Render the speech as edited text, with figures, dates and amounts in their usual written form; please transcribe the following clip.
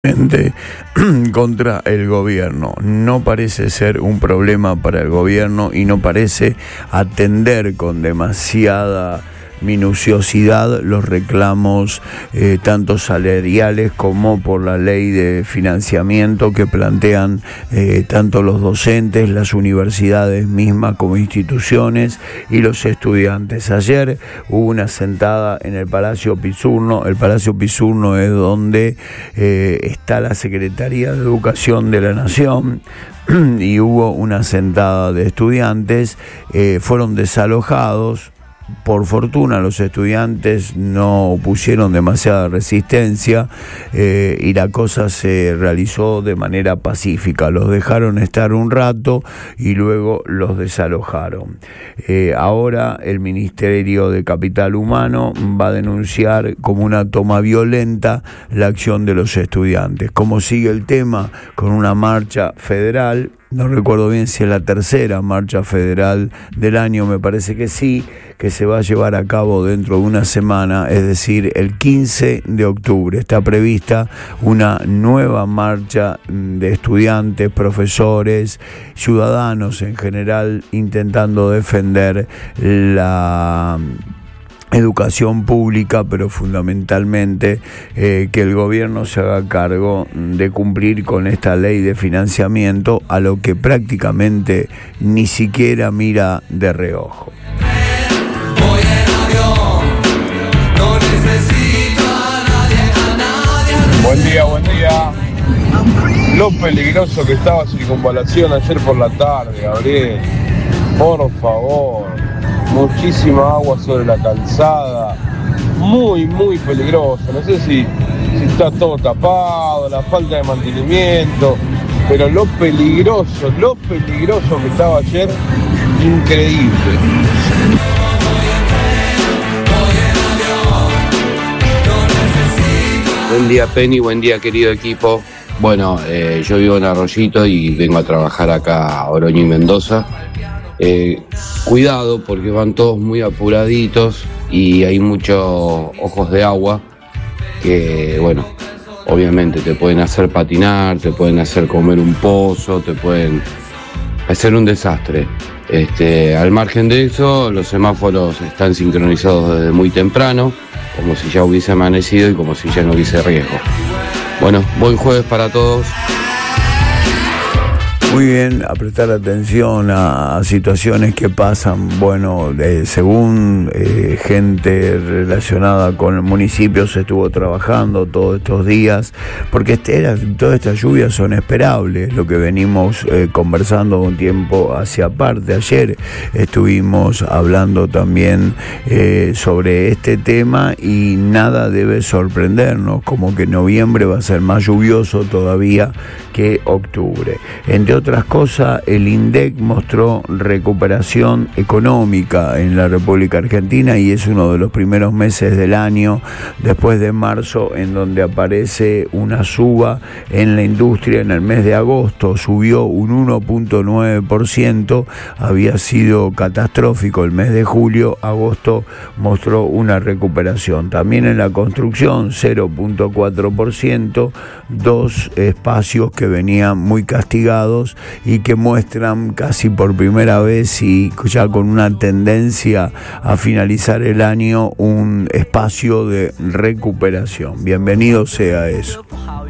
contra el gobierno. No parece ser un problema para el gobierno y no parece atender con demasiada minuciosidad los reclamos tanto salariales como por la ley de financiamiento que plantean tanto los docentes, las universidades mismas como instituciones y los estudiantes. Ayer hubo una sentada en el Palacio Pizzurno. El Palacio Pizzurno es donde está la Secretaría de Educación de la Nación, y hubo una sentada de estudiantes. Fueron desalojados. Por fortuna los estudiantes no pusieron demasiada resistencia y la cosa se realizó de manera pacífica. Los dejaron estar un rato y luego los desalojaron. Ahora el Ministerio de Capital Humano va a denunciar como una toma violenta la acción de los estudiantes. ¿Cómo sigue el tema? Con una marcha federal. No recuerdo bien si es la tercera marcha federal del año, me parece que sí, que se va a llevar a cabo dentro de una semana, es decir, el 15 de octubre. Está prevista una nueva marcha de estudiantes, profesores, ciudadanos en general, intentando defender la educación pública, pero fundamentalmente que el gobierno se haga cargo de cumplir con esta ley de financiamiento, a lo que prácticamente ni siquiera mira de reojo. Buen día. Lo peligroso que estaba Circunvalación ayer por la tarde, Gabriel. Por favor. Muchísima agua sobre la calzada, muy peligroso. No sé si está todo tapado, la falta de mantenimiento, pero lo peligroso que estaba ayer, increíble. Buen día, Penny, buen día, querido equipo. Bueno, yo vivo en Arroyito y vengo a trabajar acá a Oroño y Mendoza. Cuidado porque van todos muy apuraditos y hay muchos ojos de agua que, bueno, obviamente te pueden hacer patinar, te pueden hacer comer un pozo, te pueden hacer un desastre. Al margen de eso, los semáforos están sincronizados desde muy temprano, como si ya hubiese amanecido y como si ya no hubiese riesgo. Bueno, buen jueves para todos. Muy bien, a prestar atención a situaciones que pasan, bueno, según gente relacionada con el municipio se estuvo trabajando todos estos días, porque todas estas lluvias son esperables, lo que venimos conversando un tiempo hacia aparte. Ayer estuvimos hablando también sobre este tema y nada debe sorprendernos, como que noviembre va a ser más lluvioso todavía que octubre. Entre otras cosas, el INDEC mostró recuperación económica en la República Argentina y es uno de los primeros meses del año, después de marzo, en donde aparece una suba en la industria. En el mes de agosto subió un 1.9%, había sido catastrófico el mes de julio. Agosto mostró una recuperación. También en la construcción, 0.4%, dos espacios que venían muy castigados y que muestran casi por primera vez y ya con una tendencia a finalizar el año un espacio de recuperación. Bienvenido sea eso.